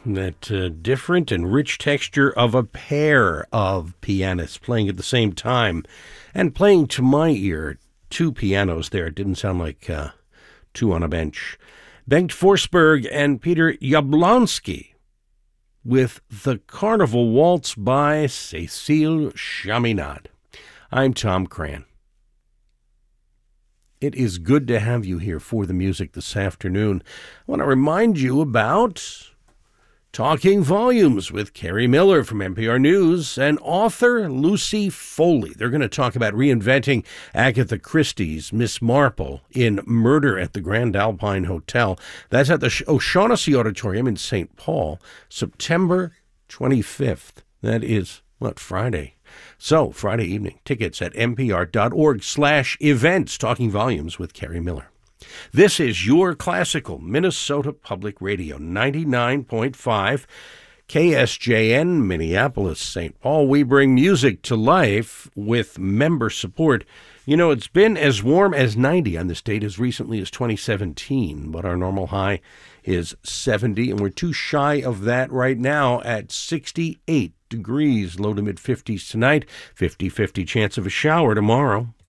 that different and rich texture of a pair of pianists playing at the same time and playing to my ear. Two pianos there. It didn't sound like two on a bench. Bengt Forsberg and Peter Jablonski with the Carnival Waltz by Cécile Chaminade. I'm Tom Cran. It is good to have you here for the music this afternoon. I want to remind you about Talking Volumes with Kerry Miller from NPR News and author Lucy Foley. They're going to talk about reinventing Agatha Christie's Miss Marple in Murder at the Grand Alpine Hotel. That's at the O'Shaughnessy Auditorium in St. Paul, September 25th. That is, Friday. So, Friday evening, tickets at npr.org/events, Talking Volumes with Kerry Miller. This is your classical Minnesota Public Radio, 99.5 KSJN, Minneapolis, St. Paul. We bring music to life with member support. You know, it's been as warm as 90 on this date as recently as 2017, but our normal high is 70, and we're too shy of that right now at 68 degrees, low to mid-50s tonight, 50-50 chance of a shower tomorrow.